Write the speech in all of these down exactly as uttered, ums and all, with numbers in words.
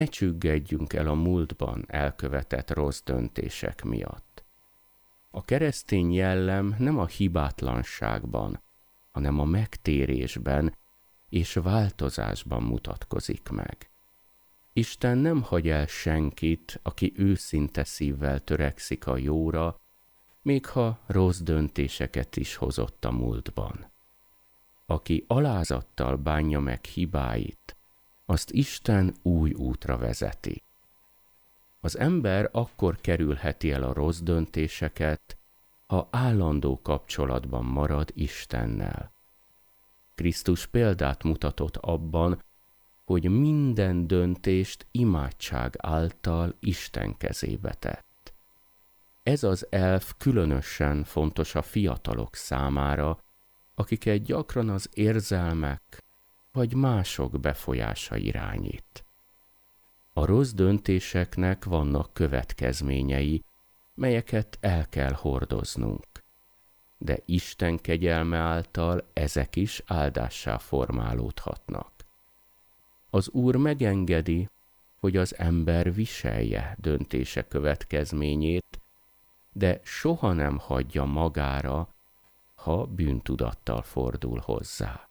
Ne csüggedjünk el a múltban elkövetett rossz döntések miatt. A keresztény jellem nem a hibátlanságban, hanem a megtérésben és változásban mutatkozik meg. Isten nem hagy el senkit, aki őszinte szívvel törekszik a jóra, még ha rossz döntéseket is hozott a múltban. Aki alázattal bánja meg hibáit, azt Isten új útra vezeti. Az ember akkor kerülheti el a rossz döntéseket, ha állandó kapcsolatban marad Istennel. Krisztus példát mutatott abban, hogy minden döntést imádság által Isten kezébe tett. Ez az elv különösen fontos a fiatalok számára, akiket gyakran az érzelmek vagy mások befolyása irányít. A rossz döntéseknek vannak következményei, melyeket el kell hordoznunk, de Isten kegyelme által ezek is áldássá formálódhatnak. Az Úr megengedi, hogy az ember viselje döntése következményét, de soha nem hagyja magára, ha bűntudattal fordul hozzá.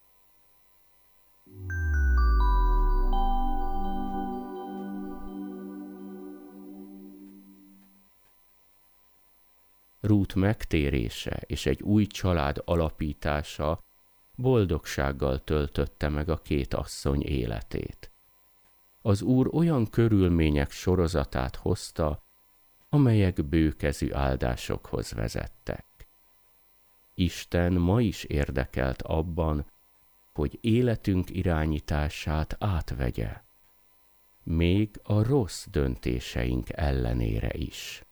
Rút megtérése és egy új család alapítása boldogsággal töltötte meg a két asszony életét. Az Úr olyan körülmények sorozatát hozta, amelyek bőkezű áldásokhoz vezettek. Isten ma is érdekelt abban, hogy életünk irányítását átvegye, még a rossz döntéseink ellenére is.